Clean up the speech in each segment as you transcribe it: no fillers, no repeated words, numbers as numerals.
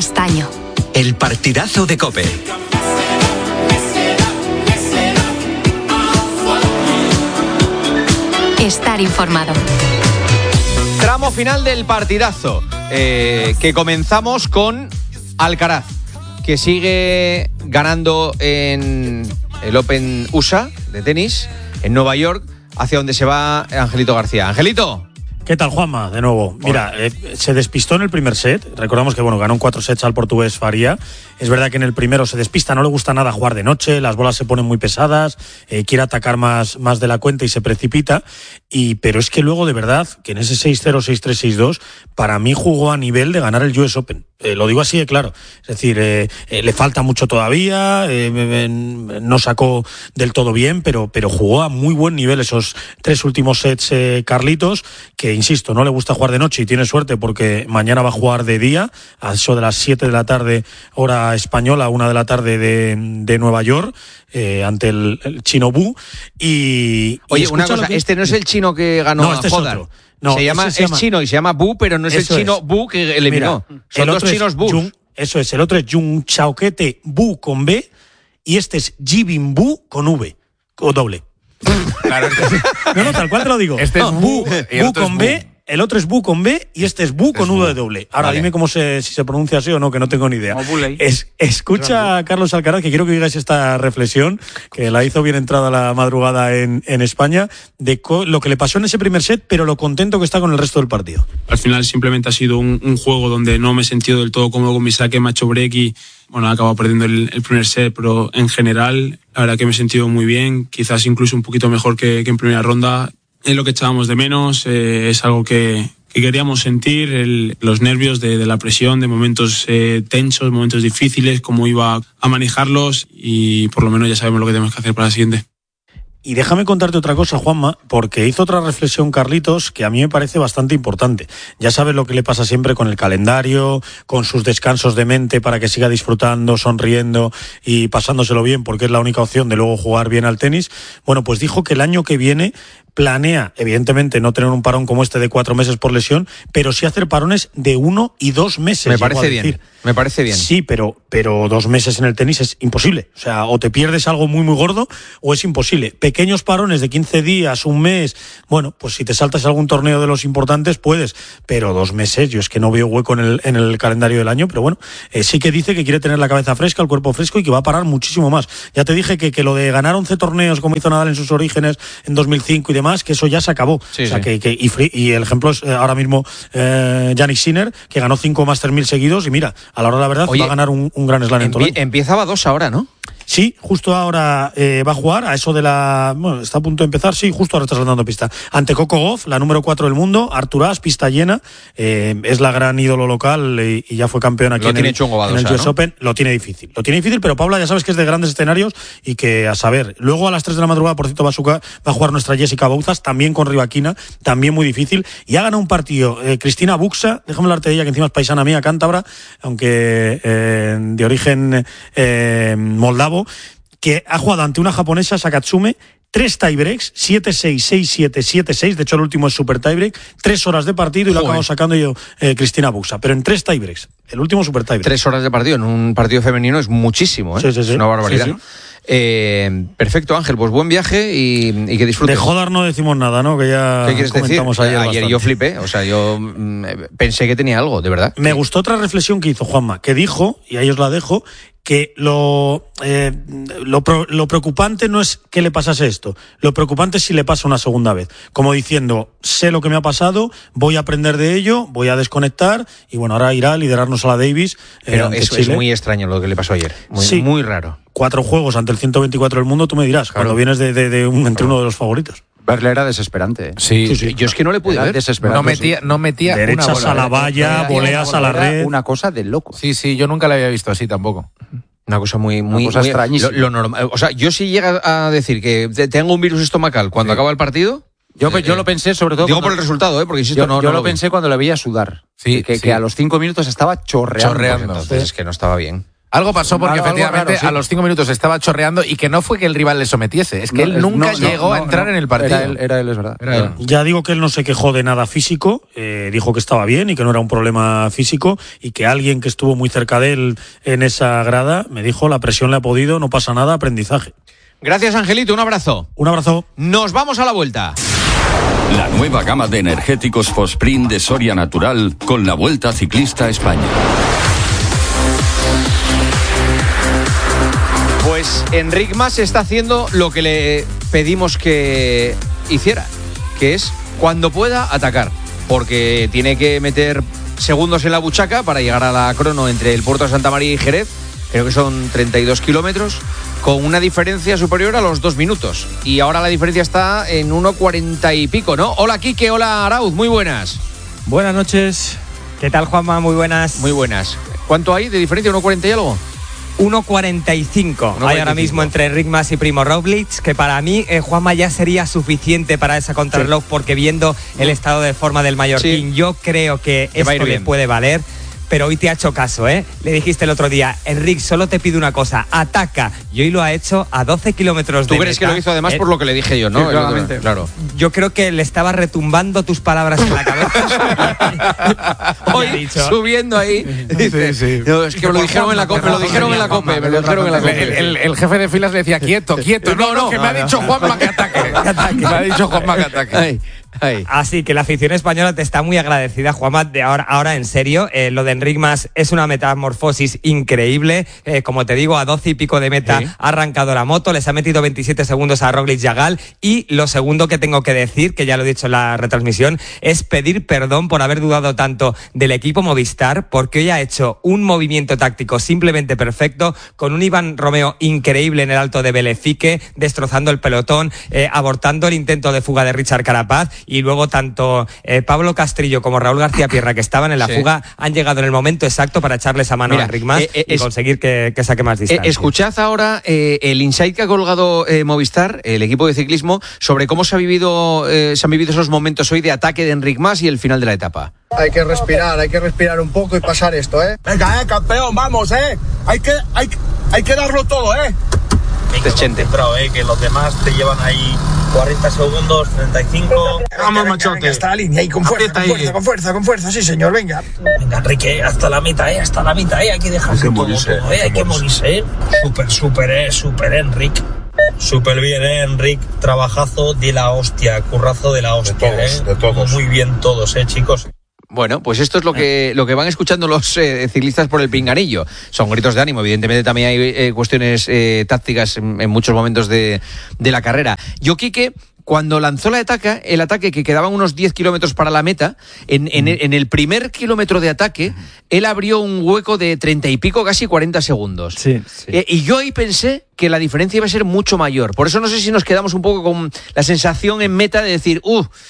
Castaño. El partidazo de COPE. Estar informado. Tramo final del partidazo, que comenzamos con Alcaraz, que sigue ganando en el Open USA de tenis en Nueva York, hacia donde se va Angelito García. Angelito. ¿Qué tal, Juanma? De nuevo. Mira, se despistó en el primer set. Recordamos que ganó en 4 sets al portugués Faria. Es verdad que en el primero se despista, no le gusta nada jugar de noche, las bolas se ponen muy pesadas, quiere atacar más de la cuenta y se precipita. Pero es que luego, de verdad, que en ese 6-0, 6-3, 6-2, para mí jugó a nivel de ganar el US Open. Lo digo así de claro. Es decir, le falta mucho todavía, no sacó del todo bien, pero jugó a muy buen nivel esos 3 últimos sets, Carlitos, que insisto, no le gusta jugar de noche y tiene suerte porque mañana va a jugar de día, a eso de las 7 de la tarde, hora española, 1 de la tarde de Nueva York, ante el chino Bu. Oye, una cosa, este no es el chino que ganó a Hodar. No, es chino y se llama Bu, pero no es el chino Bu que eliminó. Mira, son dos chinos Bu. Eso es, el otro es Jung Chaoquete Bu con B y este es Jibin Bu con V, o doble. Claro, no, tal cual te lo digo. Este es Bu con B. El otro es Bu con B y este es Bu con V doble. Ahora vale. Dime si se pronuncia así o no, que no tengo ni idea. Escucha a Carlos Alcaraz, que quiero que digáis esta reflexión, que la hizo bien entrada la madrugada en España, de lo que le pasó en ese primer set, pero lo contento que está con el resto del partido. Al final simplemente ha sido un juego donde no me he sentido del todo cómodo con mi saque, me ha hecho break y he acabado perdiendo el primer set, pero en general la verdad que me he sentido muy bien, quizás incluso un poquito mejor que en primera ronda. Es lo que echábamos de menos, es algo que queríamos sentir, los nervios de la presión, de momentos tensos, momentos difíciles, cómo iba a manejarlos y por lo menos ya sabemos lo que tenemos que hacer para la siguiente. Y déjame contarte otra cosa, Juanma, porque hizo otra reflexión Carlitos que a mí me parece bastante importante. Ya sabes lo que le pasa siempre con el calendario, con sus descansos de mente para que siga disfrutando, sonriendo y pasándoselo bien, porque es la única opción de luego jugar bien al tenis. Bueno, pues dijo que el año que viene planea, evidentemente, no tener un parón como este de 4 meses por lesión, pero sí hacer parones de 1 y 2 meses. Me parece bien. Sí, pero 2 meses en el tenis es imposible. O sea, o te pierdes algo muy, muy gordo o es imposible. Pequeños parones de 15 días, un mes, bueno, pues si te saltas algún torneo de los importantes puedes, pero 2 meses, yo es que no veo hueco en el calendario del año, pero bueno, sí que dice que quiere tener la cabeza fresca, el cuerpo fresco y que va a parar muchísimo más. Ya te dije que lo de ganar 11 torneos como hizo Nadal en sus orígenes en 2005 y demás, que eso ya se acabó. Sí, o sea, sí. Y el ejemplo es ahora mismo Jannik Sinner, que ganó 5 Masters 1000 seguidos y mira, a la hora de la verdad va a ganar un gran slam en Toledo. Empieza 2 ahora, ¿no? Sí, justo ahora va a jugar a eso de está a punto de empezar, sí, justo ahora está saltando pista. Ante Coco Gauff, la número 4 del mundo, Artur As, pista llena, es la gran ídolo local y ya fue campeón aquí en el US Open. Lo tiene difícil, pero Paula ya sabes que es de grandes escenarios y que a saber. Luego a las 3 de la madrugada, por cierto, va a jugar nuestra Jessica Bouzas, también con Rivaquina, también muy difícil. Y ha ganado un partido Cristina Buxa, déjame hablarte de ella, que encima es paisana mía, cántabra, aunque de origen moldavo, que ha jugado ante una japonesa, Sakatsume, 3 tiebreaks, 7-6, 6-7, 7-6, de hecho el último es super tiebreak, 3 horas de partido y lo acabo sacando yo Cristina Buxa, pero en 3 tiebreaks, el último super tiebreak. 3 horas de partido en un partido femenino es muchísimo, ¿eh? Sí. Es una barbaridad. Sí. Perfecto, Ángel, pues buen viaje y que disfrutes. De Hodar no decimos nada, ¿no? Que ya ¿qué quieres comentamos decir? Ayer yo flipé, o sea, yo pensé que tenía algo, de verdad. Me gustó otra reflexión que hizo Juanma, que dijo, y ahí os la dejo, que lo preocupante no es que le pasase esto, lo preocupante es si le pasa una segunda vez, como diciendo, sé lo que me ha pasado, voy a aprender de ello, voy a desconectar y bueno, ahora irá a liderarnos a la Davis. Pero eso es muy extraño lo que le pasó ayer, muy raro. 4 juegos ante el 124 del mundo, tú me dirás, cuando vienes entre uno de los favoritos. Verle era desesperante. Sí. Yo es que no le pude ver. No metía derechas una bola, a la valla, voleas a la red. Una cosa de loco. Sí, yo nunca la había visto así tampoco. Una cosa muy extrañísima. Lo normal. O sea, yo si llega a decir que tengo un virus estomacal cuando acaba el partido. Yo lo pensé sobre todo. Digo por el resultado, porque insisto, yo lo pensé cuando le veía sudar. Que a los 5 minutos estaba chorreando. Entonces es que no estaba bien. Algo pasó porque Algo efectivamente raro, sí. a los 5 minutos estaba chorreando y que no fue que el rival le sometiese, es que él nunca llegó a entrar en el partido. Era él, es verdad. Era él. Ya digo que él no se quejó de nada físico, dijo que estaba bien y que no era un problema físico, y que alguien que estuvo muy cerca de él en esa grada me dijo: la presión le ha podido, no pasa nada, aprendizaje. Gracias, Angelito, un abrazo. Un abrazo. Nos vamos a la vuelta. La nueva gama de energéticos Fosprint de Soria Natural con la Vuelta Ciclista a España. Pues Enric Mas está haciendo lo que le pedimos que hiciera, que es, cuando pueda, atacar, porque tiene que meter segundos en la buchaca para llegar a la crono entre el puerto de Santa María y Jerez. Creo que son 32 kilómetros, con una diferencia superior a los 2 minutos. Y ahora la diferencia está en 1:40 y pico, ¿no? Hola, Quique, hola, Arauz, muy buenas. Buenas noches. ¿Qué tal, Juanma? Muy buenas. Muy buenas. ¿Cuánto hay de diferencia? ¿1:40 y algo? 1:45 hay ahora mismo entre Enric Mas y Primo Roglic, que para mí, Juanma, ya sería suficiente para esa contrarreloj, porque viendo el estado de forma del mallorquín, yo creo que esto le puede valer. Pero hoy te ha hecho caso, ¿eh? Le dijiste el otro día: Enric, solo te pido una cosa, ataca. Y hoy lo ha hecho a 12 kilómetros de meta. ¿Tú crees que lo hizo además por lo que le dije yo, no? Sí, claramente. Claro. Yo creo que le estaba retumbando tus palabras en la cabeza. Hoy, subiendo ahí, dice, sí. No, es que me lo dijeron en la COPE, me lo dijeron en la COPE. El jefe de filas le decía: quieto. No, que me ha dicho Juanma que ataque. Me ha dicho Juanma que ataque. Así que la afición española te está muy agradecida, Juanma. De ahora en serio, lo de Enric Mas es una metamorfosis increíble. Como te digo, a 12 y pico de meta ha arrancado la moto, les ha metido 27 segundos a Roglic y a Gal. Y lo segundo que tengo que decir, que ya lo he dicho en la retransmisión, es pedir perdón por haber dudado tanto del equipo Movistar, porque hoy ha hecho un movimiento táctico simplemente perfecto, con un Iván Romeo increíble en el Alto de Belefique, destrozando el pelotón, abortando el intento de fuga de Richard Carapaz. Y luego tanto Pablo Castrillo como Raúl García Pierra, que estaban en la fuga, han llegado en el momento exacto para echarle esa mano a Enric Mas y conseguir que saque más distancia. Escuchad ahora el insight que ha colgado Movistar, el equipo de ciclismo, sobre cómo se han vivido esos momentos hoy de ataque de Enric Mas y el final de la etapa. Hay que respirar un poco y pasar esto, ¿eh? Venga, campeón, vamos, hay que darlo todo, que los demás te llevan ahí 40 segundos, 35. Vamos, machote. Hasta la línea y con fuerza, sí, señor, venga. Venga, Enrique, hasta la mitad, hay que dejarse todo, hay que morirse, Súper, Enric. Súper bien, Enric, trabajazo de la hostia, currazo de la hostia, de todos. Muy bien todos, chicos. Bueno, pues esto es lo que van escuchando los ciclistas por el pinganillo. Son gritos de ánimo. Evidentemente también hay cuestiones tácticas en muchos momentos de la carrera. Yo, Quique, cuando lanzó el ataque, que quedaban unos 10 kilómetros para la meta, en el primer kilómetro de ataque, él abrió un hueco de 30 y pico, casi 40 segundos. Sí. Y yo ahí pensé que la diferencia iba a ser mucho mayor. Por eso no sé si nos quedamos un poco con la sensación en meta de decir,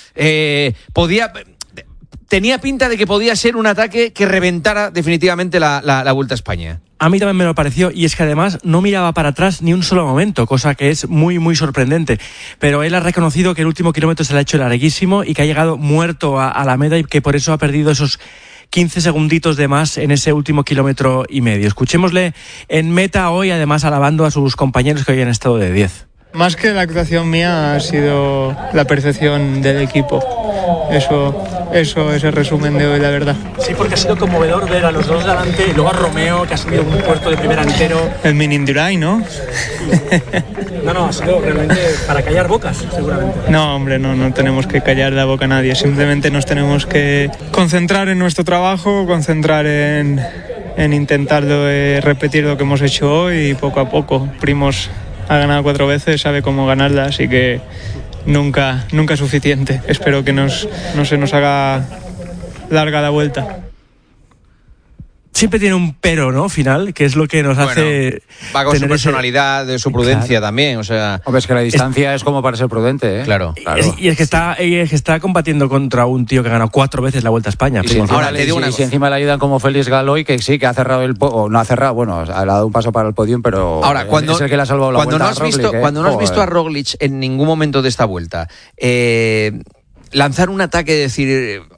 tenía pinta de que podía ser un ataque que reventara definitivamente la Vuelta a España. A mí también me lo pareció, y es que además no miraba para atrás ni un solo momento, cosa que es muy, muy sorprendente. Pero él ha reconocido que el último kilómetro se le ha hecho larguísimo y que ha llegado muerto a la meta, y que por eso ha perdido esos 15 segunditos de más en ese último kilómetro y medio. Escuchémosle en meta hoy, además alabando a sus compañeros que hoy han estado de 10. Más que la actuación mía ha sido la percepción del equipo. Eso es el resumen de hoy, la verdad. Sí, porque ha sido conmovedor ver a los dos delante y luego a Romeo, que ha sido un puerto de primera entero. El mini Indurain, ¿no? No, ha sido realmente para callar bocas, seguramente. No, hombre, no tenemos que callar la boca a nadie. Simplemente nos tenemos que concentrar en nuestro trabajo, concentrar en intentar repetir lo que hemos hecho hoy, y poco a poco. Primos ha ganado 4 veces, sabe cómo ganarla, así que nunca es suficiente. Espero que no se nos haga larga la vuelta. Siempre tiene un pero, ¿no? Final, que es lo que nos hace. Va con su personalidad, de su prudencia también, o sea. Hombre, es que la distancia es como para ser prudente, ¿eh? Claro. Y es que está combatiendo contra un tío que ha ganado 4 veces la Vuelta a España. Si encima le ayudan como Félix Galoy, que sí, que ha cerrado no ha cerrado, bueno, ha dado un paso para el podium, pero ahora, es el que le ha salvado la vuelta. Cuando no has visto a Roglic en ningún momento de esta vuelta lanzar un ataque, decir,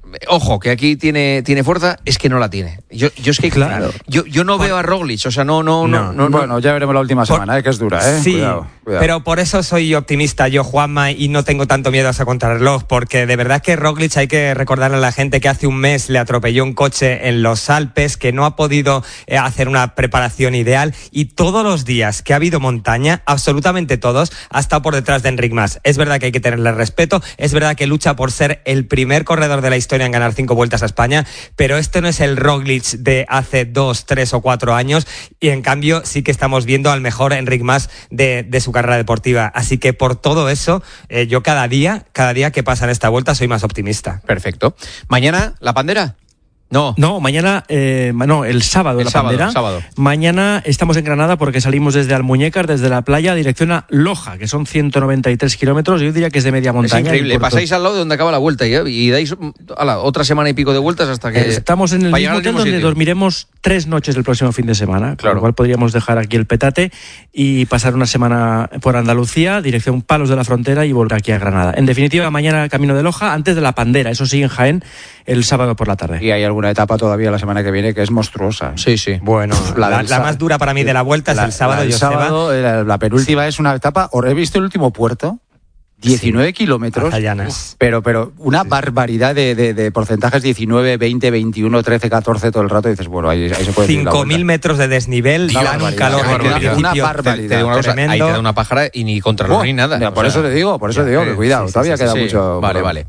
ojo, que aquí tiene fuerza, es que no la tiene. Yo es que claro. Yo no veo a Roglic, o sea, no. Bueno, ya veremos la última semana, que es dura, Sí, cuidado. pero por eso soy optimista yo, Juanma, y no tengo tanto miedo a esa contrarreloj, porque de verdad que Roglic, hay que recordarle a la gente que hace un mes le atropelló un coche en los Alpes, que no ha podido hacer una preparación ideal, y todos los días que ha habido montaña, absolutamente todos, ha estado por detrás de Enric Mas. Es verdad que hay que tenerle respeto, es verdad que lucha por ser el primer corredor de la historia en ganar 5 vueltas a España, pero este no es el Roglic de hace 2, 3 o 4 años, y en cambio sí que estamos viendo al mejor Enric Mas de su carrera deportiva. Así que por todo eso, yo cada día que pasa en esta vuelta soy más optimista. Perfecto. ¿Mañana la Pandera? No, mañana, el sábado, Pandera. Sábado. Mañana estamos en Granada porque salimos desde Almuñécar, desde la playa, dirección a Loja, que son 193 kilómetros, yo diría que es de media montaña. Es increíble, pasáis al lado de donde acaba la vuelta y dais otra semana y pico de vueltas hasta que... Estamos en el mismo hotel donde dormiremos 3 noches el próximo fin de semana, claro. Con lo cual podríamos dejar aquí el petate y pasar una semana por Andalucía, dirección Palos de la Frontera y volver aquí a Granada. En definitiva, mañana camino de Loja, antes de la Pandera, eso sí, en Jaén, el sábado por la tarde. Y hay alguna etapa todavía la semana que viene que es monstruosa. Sí. Bueno, la más dura para mí de la vuelta es el sábado. El sábado, la penúltima es una etapa, he visto el último puerto, 19 kilómetros, pero una barbaridad de porcentajes, 19, 20, 21, 13, 14 todo el rato, y dices, bueno, ahí se puede 5.000 metros de desnivel, dan un calor una barbaridad. Ahí te da una pájara y ni contrarreloj ni nada. Por eso te digo que cuidado, todavía queda mucho. Vale.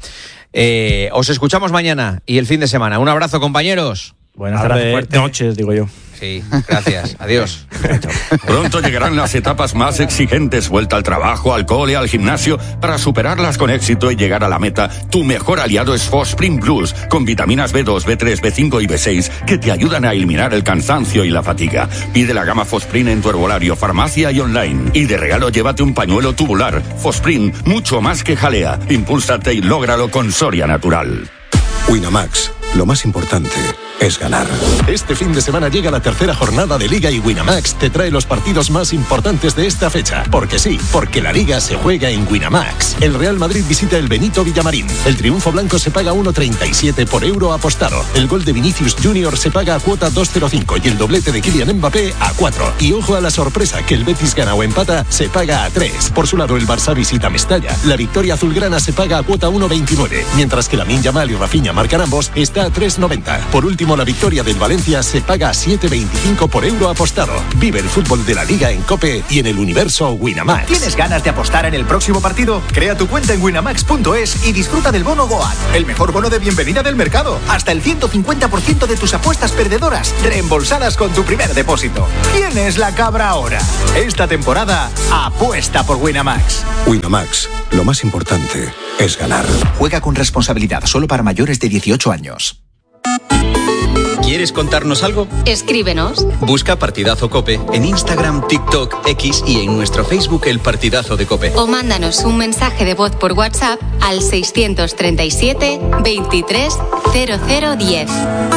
Os escuchamos mañana y el fin de semana. Un abrazo, compañeros. Buenas noches, digo yo. Sí, gracias. Adiós. Pronto llegarán las etapas más exigentes, vuelta al trabajo, al cole, al gimnasio. Para superarlas con éxito y llegar a la meta, tu mejor aliado es Fosprin Plus, con vitaminas B2, B3, B5 y B6 que te ayudan a eliminar el cansancio y la fatiga. Pide la gama Fosprin en tu herbolario, farmacia y online. Y de regalo llévate un pañuelo tubular. Fosprin, mucho más que jalea. Impúlsate y lógralo con Soria Natural. Winamax, lo más importante es ganar. Este fin de semana llega la tercera jornada de Liga y Winamax te trae los partidos más importantes de esta fecha. Porque sí, porque la Liga se juega en Winamax. El Real Madrid visita el Benito Villamarín. El triunfo blanco se paga 1,37 por euro apostado. El gol de Vinicius Junior se paga a cuota 2,05 y el doblete de Kylian Mbappé a 4. Y ojo a la sorpresa, que el Betis gana o empata se paga a 3. Por su lado, el Barça visita Mestalla. La victoria azulgrana se paga a cuota 1,29, mientras que Lamine Yamal y Rafinha marcan ambos, está a 3,90. Por último, la victoria del Valencia se paga a 7,25 por euro apostado. Vive el fútbol de la Liga en COPE y en el universo Winamax. ¿Tienes ganas de apostar en el próximo partido? Crea tu cuenta en winamax.es y disfruta del bono Goat, el mejor bono de bienvenida del mercado. Hasta el 150% de tus apuestas perdedoras reembolsadas con tu primer depósito. ¿Quién es la cabra ahora? Esta temporada, apuesta por Winamax. Winamax, lo más importante es ganar. Juega con responsabilidad, solo para mayores de 18 años. ¿Quieres contarnos algo? Escríbenos. Busca Partidazo COPE en Instagram, TikTok, X y en nuestro Facebook El Partidazo de COPE. O mándanos un mensaje de voz por WhatsApp al 637 23 0010.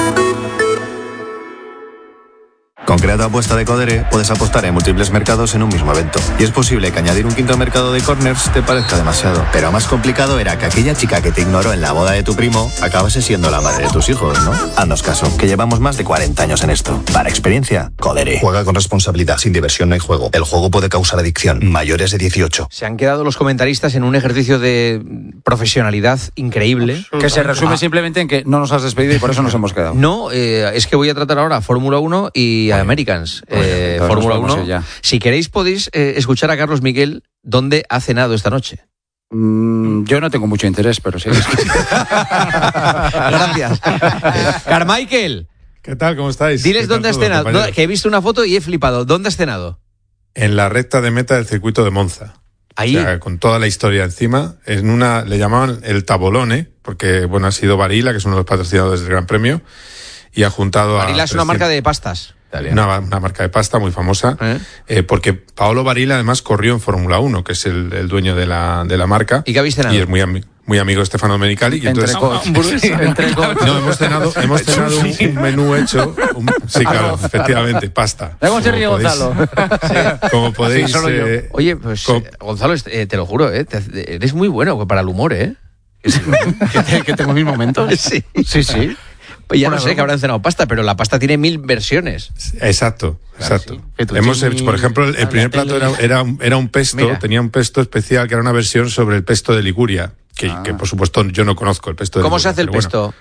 Con Creato Apuesta de Codere puedes apostar en múltiples mercados en un mismo evento. Y es posible que añadir un quinto mercado de corners te parezca demasiado. Pero más complicado era que aquella chica que te ignoró en la boda de tu primo acabase siendo la madre de tus hijos, ¿no? Haznos caso, que llevamos más de 40 años en esto. Para experiencia, Codere. Juega con responsabilidad, sin diversión no hay juego. El juego puede causar adicción. Mayores de 18. Se han quedado los comentaristas en un ejercicio de profesionalidad increíble. Que se resume simplemente en que no nos has despedido y por eso nos hemos quedado. No, es que voy a tratar ahora Fórmula 1 y Americans. Fórmula 1. Si queréis podéis escuchar a Carlos Miguel dónde ha cenado esta noche. Yo no tengo mucho interés, pero sí. Gracias. Carmichael. ¿Qué tal? ¿Cómo estáis? Diles dónde has cenado. Que he visto una foto y he flipado. ¿Dónde has cenado? En la recta de meta del circuito de Monza. Ahí. O sea, con toda la historia encima. Le llamaban el Tavolone, porque ha sido Barilla, que es uno de los patrocinadores del Gran Premio, y ha juntado Barilla es una marca de pastas. Una marca de pasta muy famosa, porque Paolo Barilla además corrió en Fórmula 1, que es el dueño de la marca. ¿Y qué habéis cenado? Y es muy amigo de Stefano Domenicali. Y entonces, no, hemos cenado un menú hecho. Sí, claro, efectivamente, pasta. ¿Cómo se ríe Gonzalo? Como podéis... Oye, pues Gonzalo, te lo juro, eres muy bueno para el humor, ¿eh? Que tengo mis momentos. Sí. Sí. Pues ya no sé que habrán cenado pasta, pero la pasta tiene 1000 versiones. Exacto. Sí. Hemos hecho, por ejemplo, el primer plato era un pesto, tenía un pesto especial que era una versión sobre el pesto de Liguria, que por supuesto yo no conozco el pesto de ¿Cómo Liguria. se hace el pesto?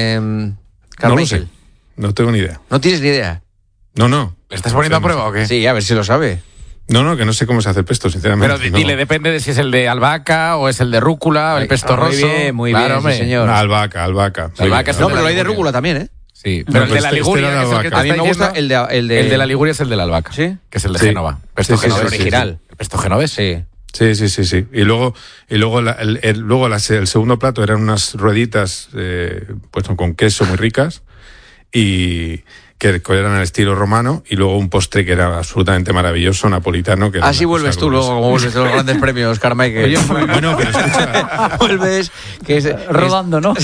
No lo sé. No tengo ni idea. ¿No tienes ni idea? No. ¿Le estás poniendo a prueba o qué? Sí, a ver si lo sabe. No, que no sé cómo se hace el pesto, sinceramente. Pero dile, depende de si es el de albahaca o es el de rúcula o el pesto rosso. Muy bien, sí, señor. Albahaca. No, pero hay de rúcula también, ¿eh? Sí, pero el de la Liguria, que es el que a mí me gusta el de la Liguria es el de la albahaca. ¿Sí? Que es el de Génova. Pesto genovés original. ¿El pesto genovés? Sí. Sí. Y luego el segundo plato eran unas rueditas pues con queso muy ricas y que eran al estilo romano, y luego un postre que era absolutamente maravilloso, napolitano. Que así vuelves tú luego, como vuelves de los grandes premios, Carmichael. Bueno, pero escucha. Vuelves rodando, ¿no?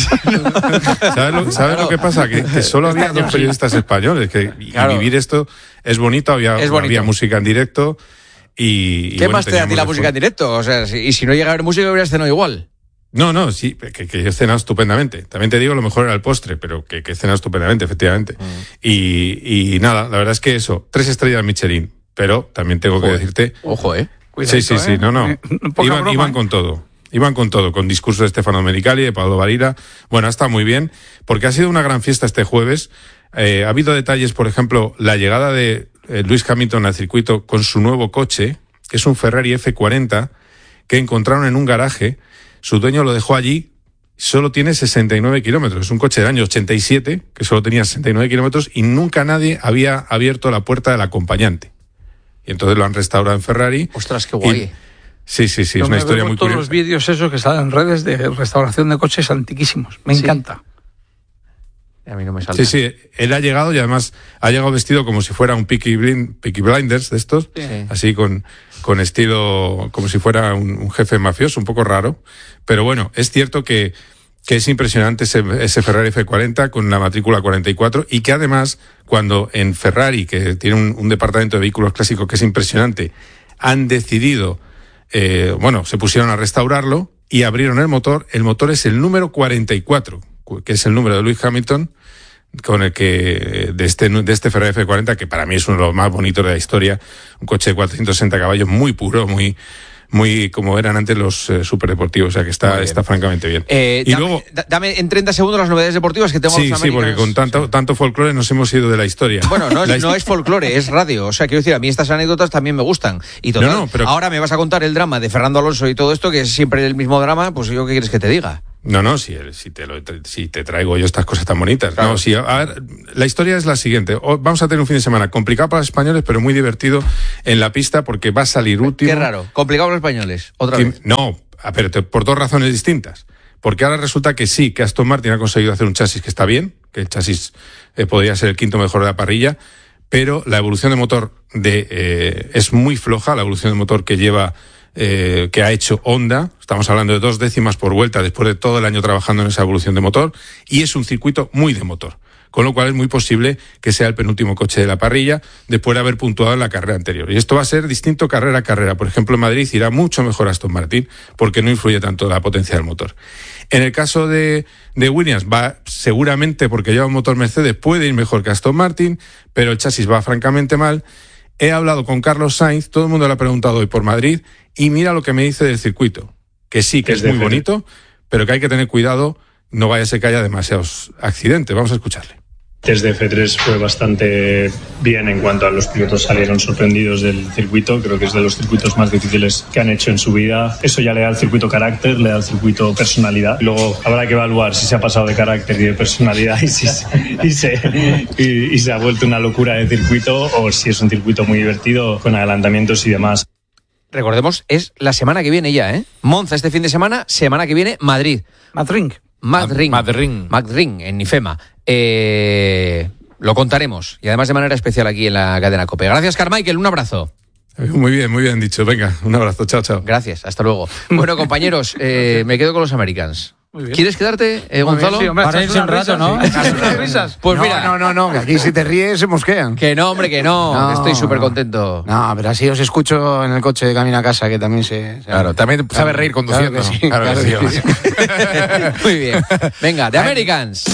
¿Sabes lo que pasa? Que solo había 2 periodistas españoles, y vivir esto es bonito, había música en directo. ¿Qué más te da a ti la música en directo? O sea, y si no llega a haber música, hubieras cenado igual. No, sí, que yo he cenado estupendamente. También te digo, lo mejor era el postre, pero que he cenado estupendamente, efectivamente. Y nada, la verdad es que eso, 3 estrellas Michelin, pero también tengo que decirte... Ojo, Cuidado, sí, no. Iban con todo, con discurso de Stefano Domenicali, de Pablo Varila. Bueno, ha estado muy bien, porque ha sido una gran fiesta este jueves. Ha habido detalles, por ejemplo, la llegada de Lewis Hamilton al circuito con su nuevo coche, que es un Ferrari F40, que encontraron en un garaje. Su dueño lo dejó allí, solo tiene 69 kilómetros. Es un coche del año 87, que solo tenía 69 kilómetros, y nunca nadie había abierto la puerta del acompañante. Y entonces lo han restaurado en Ferrari. ¡Ostras, qué guay! Sí, es una historia muy curiosa. Todos los vídeos esos que salen en redes de restauración de coches antiquísimos. Me encanta. A mí no me sale. Sí, él ha llegado y además ha llegado vestido como si fuera un Peaky Blinders de estos, así con estilo como si fuera un jefe mafioso, un poco raro. Pero bueno, es cierto que es impresionante ese Ferrari F40 con la matrícula 44, y que además, cuando en Ferrari, que tiene un departamento de vehículos clásicos que es impresionante, han decidido, se pusieron a restaurarlo y abrieron el motor es el número 44, que es el número de Lewis Hamilton, con el que de este Ferrari F40, que para mí es uno de los más bonitos de la historia, un coche de 460 caballos muy puro, muy como eran antes los superdeportivos, o sea que está francamente bien. Dame en 30 segundos las novedades deportivas que tengo. Sí, porque con tanto folclore nos hemos ido de la historia. Bueno, no es folclore, es radio. O sea, quiero decir, a mí estas anécdotas también me gustan. Y total, pero ahora me vas a contar el drama de Fernando Alonso y todo esto, que es siempre el mismo drama, pues yo, ¿qué quieres que te diga? No, si te traigo yo estas cosas tan bonitas. Claro. No, a ver, la historia es la siguiente. Vamos a tener un fin de semana complicado para los españoles, pero muy divertido en la pista, porque va a salir último. Qué raro, complicado para los españoles, otra vez. No, pero por 2 razones distintas. Porque ahora resulta que sí, que Aston Martin ha conseguido hacer un chasis que está bien, que el chasis podría ser el 5º mejor de la parrilla, pero la evolución de motor es muy floja, la evolución de motor que ha hecho Honda. Estamos hablando de 2 décimas por vuelta después de todo el año trabajando en esa evolución de motor, y es un circuito muy de motor, con lo cual es muy posible que sea el penúltimo coche de la parrilla después de haber puntuado en la carrera anterior. Y esto va a ser distinto carrera a carrera. Por ejemplo, en Madrid irá mucho mejor Aston Martin porque no influye tanto la potencia del motor. En el caso de Williams, va seguramente, porque lleva un motor Mercedes, puede ir mejor que Aston Martin, pero el chasis va francamente mal. He hablado con Carlos Sainz, todo el mundo le ha preguntado hoy por Madrid, y mira lo que me dice del circuito, que sí, que es muy bonito, pero que hay que tener cuidado, no vaya a ser que haya demasiados accidentes. Vamos a escucharle. Desde F3 fue bastante bien en cuanto a los pilotos salieron sorprendidos del circuito. Creo que es de los circuitos más difíciles que han hecho en su vida. Eso ya le da al circuito carácter, le da al circuito personalidad. Luego habrá que evaluar si se ha pasado de carácter y de personalidad y se ha vuelto una locura de circuito, o si es un circuito muy divertido con adelantamientos y demás. Recordemos, es la semana que viene ya, ¿eh? Monza este fin de semana que viene Madrid. Madrid, en IFEMA. Lo contaremos, y además de manera especial aquí en la cadena COPE. Gracias, Carmichael, un abrazo. Muy bien dicho. Venga, un abrazo, chao. Gracias, hasta luego. Bueno, compañeros, me quedo con los Americans. ¿Quieres quedarte, Gonzalo? Sí, hombre, para irse un rato, ¿no? Unas risas. Pues mira. No, que aquí si te ríes se mosquean. Que no, hombre, que no. Estoy súper contento. No, pero así os escucho en el coche de camino a casa, que también se... Claro, también sabe reír conduciendo. Claro que sí. Muy bien. Venga, The Americans.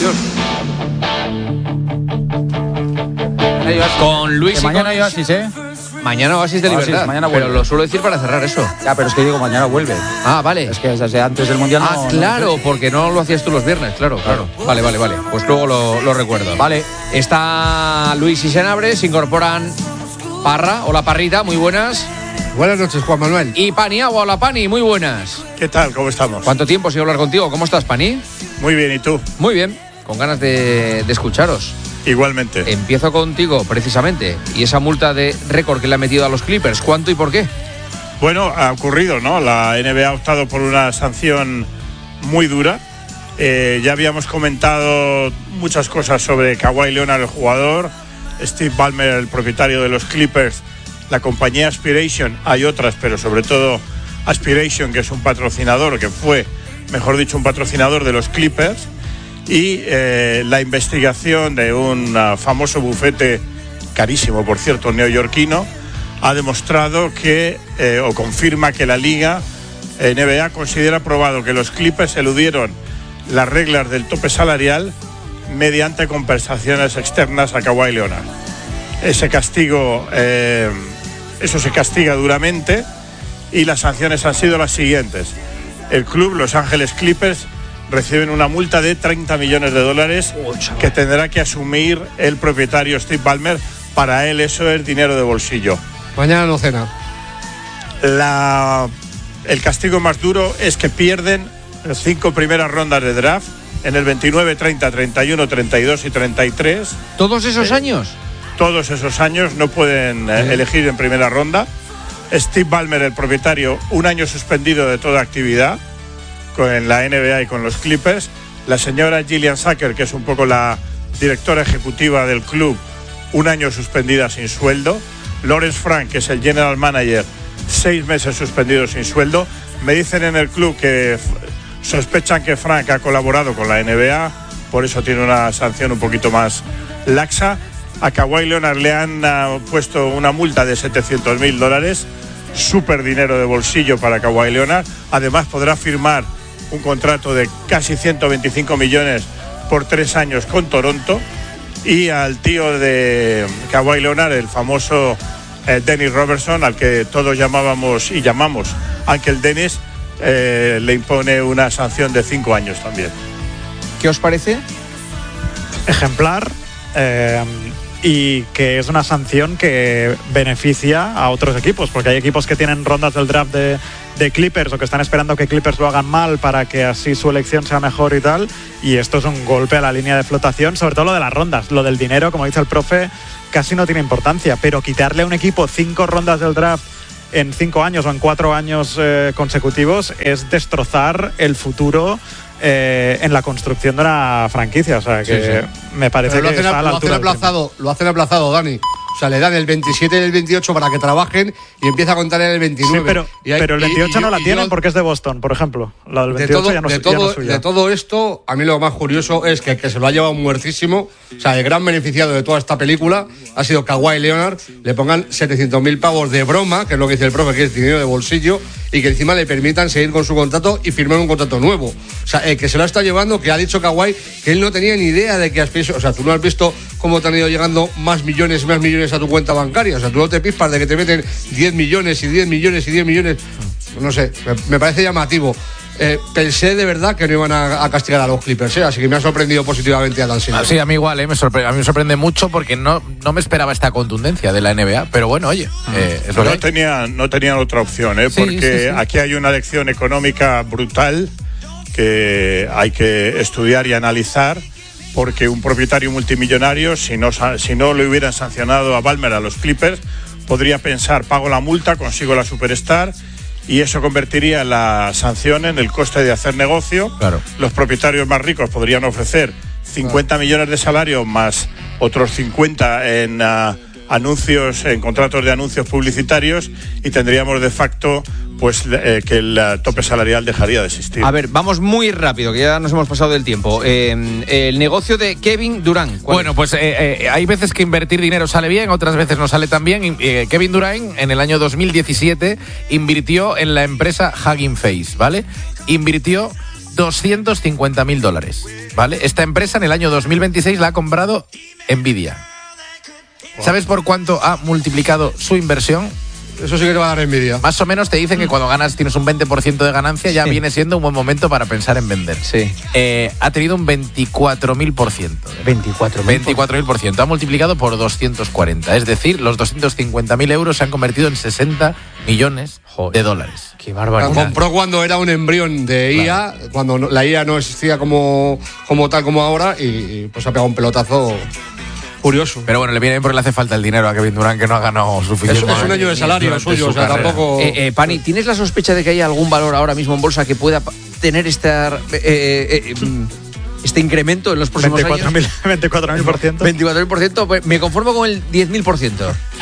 Con Luis y mañana hay Oasis, ¿eh? Mañana Oasis de Libertad. Mañana vuelve. Pero lo suelo decir para cerrar eso. Ya, pero es que digo, mañana vuelve. Ah, vale. Es que desde antes del Mundial no... claro, porque no lo hacías tú los viernes, claro. Vale. Pues luego lo recuerdo. Vale. Está Luis y Senabre, se incorporan Parra, hola Parrita, muy buenas. Buenas noches, Juan Manuel. Y Paniagua, hola Pani, muy buenas. ¿Qué tal? ¿Cómo estamos? ¿Cuánto tiempo sin hablar contigo? ¿Cómo estás, Pani? Muy bien, ¿y tú? Muy bien, con ganas de escucharos. Igualmente. Empiezo contigo, precisamente. Y esa multa de récord que le ha metido a los Clippers, ¿cuánto y por qué? Bueno, ha ocurrido, ¿no? La NBA ha optado por una sanción muy dura. Ya habíamos comentado muchas cosas sobre Kawhi Leonard, el jugador, Steve Ballmer, el propietario de los Clippers, la compañía Aspiration, hay otras, pero sobre todo Aspiration, que es un patrocinador, que fue, mejor dicho, un patrocinador de los Clippers, y la investigación de un famoso bufete, carísimo por cierto, neoyorquino, ha demostrado que, o confirma que la Liga NBA considera probado que los Clippers eludieron las reglas del tope salarial mediante compensaciones externas a Kawhi Leonard. Ese castigo, eso se castiga duramente, y las sanciones han sido las siguientes. El club, Los Ángeles Clippers, reciben una multa de $30 millones que tendrá que asumir el propietario Steve Ballmer. Para él eso es dinero de bolsillo. Mañana no cena. El castigo más duro es que pierden 5 primeras rondas de draft en el 29, 30, 31, 32 y 33. ¿Todos esos años? Todos esos años no pueden elegir en primera ronda. Steve Ballmer, el propietario, un año suspendido de toda actividad con la NBA y con los Clippers. La señora Gillian Sacker, que es un poco la directora ejecutiva del club, un año suspendida sin sueldo. Lawrence Frank, que es el general manager, 6 meses suspendido sin sueldo. Me dicen en el club que sospechan que Frank ha colaborado con la NBA, por eso tiene una sanción un poquito más laxa. A Kawhi Leonard le han puesto una multa de $700.000, súper dinero de bolsillo para Kawhi Leonard. Además podrá firmar un contrato de casi 125 millones por 3 años con Toronto. Y al tío de Kawhi Leonard, el famoso Dennis Robertson, al que todos llamábamos y llamamos Uncle Dennis, le impone una sanción de 5 años también. ¿Qué os parece? Ejemplar, y que es una sanción que beneficia a otros equipos, porque hay equipos que tienen rondas del draft de Clippers o que están esperando que Clippers lo hagan mal para que así su elección sea mejor y tal, y esto es un golpe a la línea de flotación, sobre todo lo de las rondas. Lo del dinero, como dice el profe, casi no tiene importancia, pero quitarle a un equipo 5 rondas del draft en 5 años o en 4 años consecutivos es destrozar el futuro en la construcción de una franquicia. O sea que me parece que está a la altura del tiempo. Lo hacen aplazado, Dani. O sea, le dan el 27 y el 28 para que trabajen y empieza a contar en el 29. Sí, pero el 28 no la tienen porque es de Boston, por ejemplo. La del 28 ya no es suya. De todo esto, a mí lo más curioso es que se lo ha llevado muertísimo. O sea, el gran beneficiado de toda esta película ha sido Kawhi Leonard. Le pongan 700.000 pavos de broma, que es lo que dice el profe, que es dinero de bolsillo, y que encima le permitan seguir con su contrato y firmar un contrato nuevo. O sea, que se lo está llevando, que ha dicho Kawhi que él no tenía ni idea de que Aspiration... O sea, tú no has visto cómo te han ido llegando más millones a tu cuenta bancaria. O sea, tú no te pispas de que te meten 10 millones y 10 millones y 10 millones. No sé, me parece llamativo. Pensé de verdad que no iban a castigar a los Clippers, así que me ha sorprendido positivamente a Dan Silver. Sí, a mí igual, a mí me sorprende mucho porque no me esperaba esta contundencia de la NBA, pero bueno, oye, es lo que no tenían otra opción, porque aquí hay una lección económica brutal que hay que estudiar y analizar, porque un propietario multimillonario, si no le hubieran sancionado a Ballmer, a los Clippers, podría pensar, pago la multa, consigo la superstar, y eso convertiría la sanción en el coste de hacer negocio. Claro. Los propietarios más ricos podrían ofrecer 50 millones de salario más otros 50 en anuncios, en contratos de anuncios publicitarios, y tendríamos de facto pues que el tope salarial dejaría de existir. A ver, vamos muy rápido, que ya nos hemos pasado del tiempo. El negocio de Kevin Durant. Bueno, pues hay veces que invertir dinero sale bien, otras veces no sale tan bien. Kevin Durant en el año 2017 invirtió en la empresa Hugging Face, ¿vale? Invirtió $250.000, ¿vale? Esta empresa en el año 2026 la ha comprado Nvidia. ¿Sabes por cuánto ha multiplicado su inversión? Eso sí que te va a dar envidia. Más o menos te dicen que cuando tienes un 20% de ganancia ya viene siendo un buen momento para pensar en vender. Sí. Ha tenido un 24.000%. 24.000%. Ha multiplicado por 240. Es decir, los 250.000 euros se han convertido en 60 millones de dólares. Qué barbaridad. Compró cuando era un embrión de IA, cuando la IA no existía como tal como ahora, y pues ha pegado un pelotazo curioso. Pero bueno, le viene bien porque le hace falta el dinero a Kevin Durant, que no ha ganado suficiente. Es un año de salario suyo, o sea, tampoco... Pani, ¿tienes la sospecha de que haya algún valor ahora mismo en bolsa que pueda tener este incremento en los próximos años? 24.000%. 24.000%, pues me conformo con el 10.000%.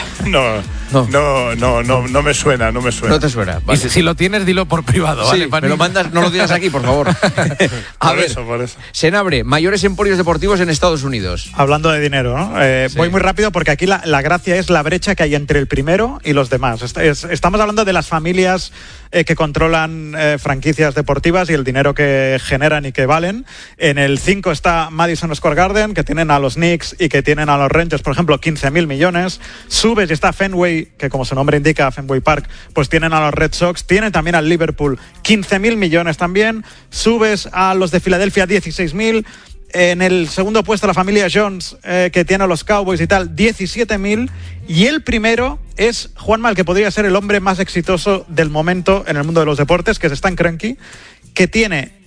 No me suena. No te suena. Vale. Y si lo tienes, dilo por privado, sí, ¿vale, Pani? me lo mandas, no lo digas aquí, por favor. Por eso. Senabre, mayores emporios deportivos en Estados Unidos. Hablando de dinero, ¿no? Voy muy rápido porque aquí la gracia es la brecha que hay entre el primero y los demás. Estamos hablando de las familias que controlan franquicias deportivas y el dinero que generan y que valen. En el 5 está Madison Square Garden, que tienen a los Knicks y que tienen a los Rangers, por ejemplo, 15.000 millones. Subes y está Fenway, que como su nombre indica, Fenway Park, pues tienen a los Red Sox, tienen también al Liverpool 15.000 millones también. Subes a los de Filadelfia 16.000. En el segundo puesto la familia Jones, que tiene a los Cowboys y tal, 17.000. Y el primero es Juanma, el que podría ser el hombre más exitoso del momento en el mundo de los deportes, que es Stan Kroenke, que tiene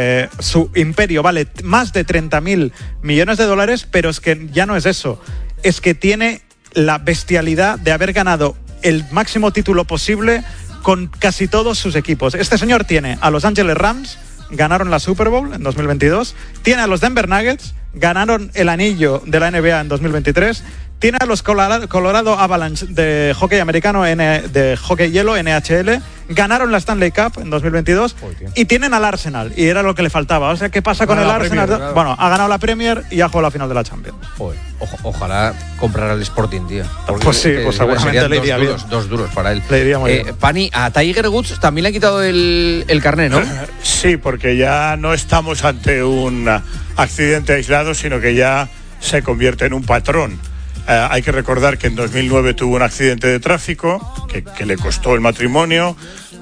su imperio vale más de 30.000 millones de dólares, pero es que ya no es eso, es que tiene la bestialidad de haber ganado el máximo título posible con casi todos sus equipos. Este señor tiene a Los Angeles Rams, ganaron la Super Bowl en 2022, tiene a los Denver Nuggets, ganaron el anillo de la NBA en 2023, tiene a los Colorado Avalanche de hockey americano, de hockey hielo, NHL, ganaron la Stanley Cup en 2022 y tienen al Arsenal, y era lo que le faltaba. O sea, ¿qué pasa con el Arsenal? Premier, bueno, ha ganado la Premier y ha jugado la final de la Champions. Ojalá comprara el Sporting, tío. Pues sí, pues seguramente le iría bien. Dos duros para él. Le iría muy bien. Pani, a Tiger Woods también le han quitado el carné, ¿no? Sí, porque ya no estamos ante un accidente aislado, sino que ya se convierte en un patrón. Hay que recordar que en 2009 tuvo un accidente de tráfico que le costó el matrimonio.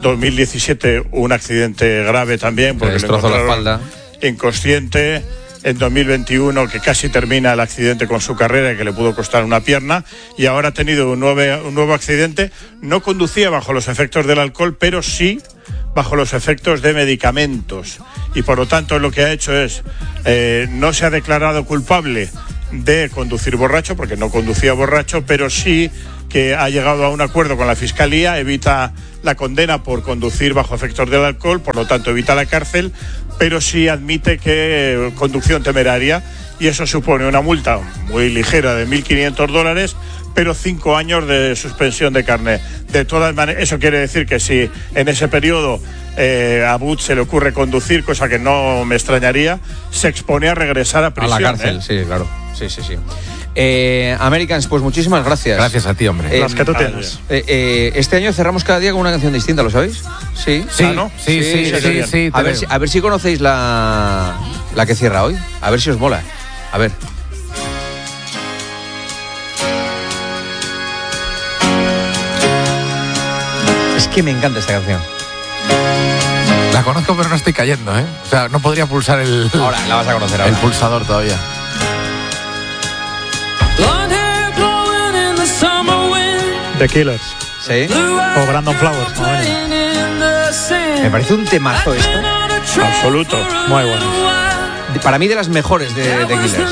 2017 un accidente grave también porque le destrozó la espalda, inconsciente. En 2021 que casi termina el accidente con su carrera y que le pudo costar una pierna, y ahora ha tenido un nuevo accidente. No conducía bajo los efectos del alcohol, pero sí bajo los efectos de medicamentos, y por lo tanto lo que ha hecho es no se ha declarado culpable de conducir borracho, porque no conducía borracho, pero sí que ha llegado a un acuerdo con la Fiscalía, evita la condena por conducir bajo efectos del alcohol, por lo tanto evita la cárcel, pero sí admite que conducción temeraria, y eso supone una multa muy ligera de $1.500, pero 5 años de suspensión de carnet. De todas maneras, eso quiere decir que si en ese periodo a Woods se le ocurre conducir, cosa que no me extrañaría, se expone a regresar a prisión. A la cárcel, sí, claro. Sí. Americans, pues muchísimas gracias. Gracias a ti, hombre. Las que tú tienes. Este año cerramos cada día con una canción distinta, ¿lo sabéis? Sí. ¿No? Sí. A ver si conocéis la que cierra hoy. A ver si os mola. A ver. Es que me encanta esta canción. La conozco, pero no estoy cayendo, ¿eh? O sea, no podría pulsar el... Ahora, la vas a conocer ahora. El pulsador todavía. The Killers. Sí. O Brandon Flowers. Me parece un temazo esto. Absoluto. Muy bueno. Para mí de las mejores de Killers.